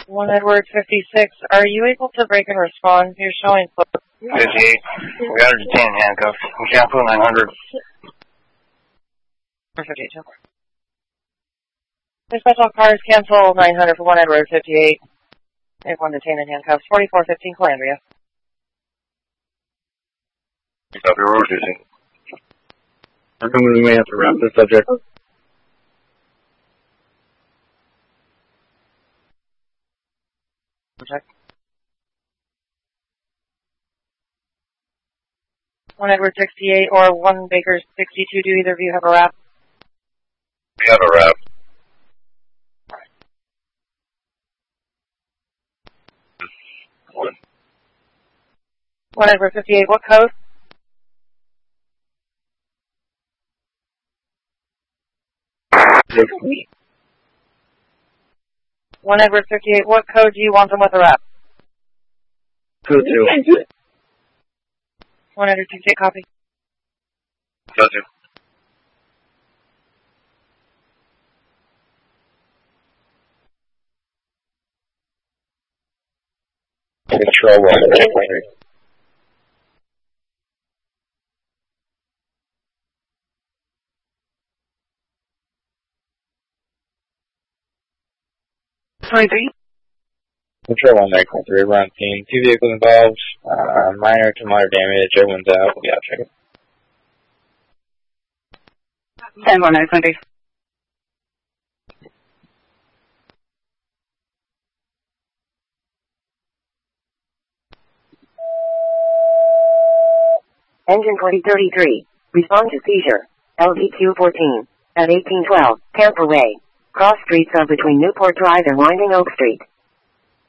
1 Edward 56, are you able to break and respond? You're showing 58. We got her detained in handcuffs. We can't put 900. 58, Joe. The special cars cancel 900 for 1 Edward 58. Everyone detained in handcuffs. 4415 Calandria. Copy, we're reducing. I think we may have to wrap this subject. Check. 1 Edward 68 or 1 Baker 62. Do either of you have a wrap? We have a wrap. 1 Edward 58. What code? Yes. 1 Edward 58. What code do you want them with a wrap? Code 2. 1 Edward 68. Copy. Code 2. Control 1. Control 1, 9.3, we're on scene. 2 vehicles involved, minor to moderate damage, everyone's out, we'll be out checking. 10-1, 9.3. Engine 2033, respond to seizure, LVQ 14, at 1812, Tampa Way. Cross streets are between Newport Drive and Winding Oak Street.